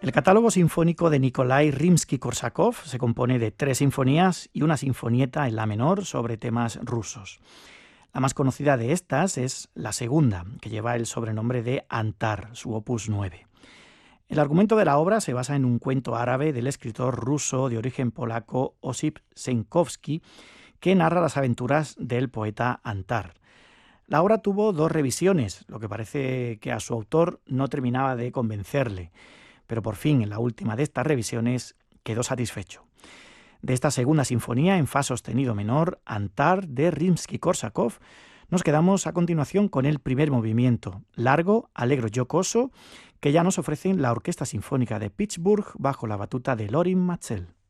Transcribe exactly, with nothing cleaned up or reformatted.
El catálogo sinfónico de Nikolai Rimsky-Korsakov se compone de tres sinfonías y una sinfonieta en la menor sobre temas rusos. La más conocida de estas es la segunda, que lleva el sobrenombre de Antar, su opus nueve. El argumento de la obra se basa en un cuento árabe del escritor ruso de origen polaco Osip Senkowski, que narra las aventuras del poeta Antar. La obra tuvo dos revisiones, lo que parece que a su autor no terminaba de convencerle, pero por fin en la última de estas revisiones quedó satisfecho. De esta segunda sinfonía en fa sostenido menor, Antar de Rimsky-Korsakov, nos quedamos a continuación con el primer movimiento, largo, alegro, jocoso, que ya nos ofrecen la Orquesta Sinfónica de Pittsburgh bajo la batuta de Lorin Maazel.